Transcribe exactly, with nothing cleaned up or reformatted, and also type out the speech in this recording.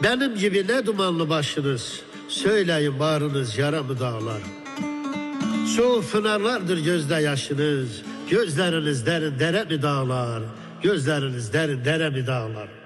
Benim gibi ne dumanlı başınız, söyleyin bağrınız yara mı dağlar? Soğuk pınarlardır gözde yaşınız, gözleriniz derin dere mi dağlar? Gözleriniz derin dere mi dağlar?